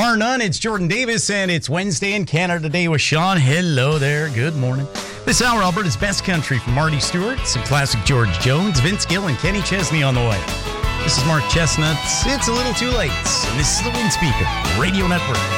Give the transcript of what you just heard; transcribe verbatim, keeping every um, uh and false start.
bar none. It's Jordan Davis, and it's Wednesday in Canada Day with Sean. Hello there. Good morning. This hour, Alberta's best country from Marty Stewart, some classic George Jones, Vince Gill, and Kenny Chesney on the way. This is Mark Chestnut. It's a little too late, and this is the Wind Speaker Radio Network.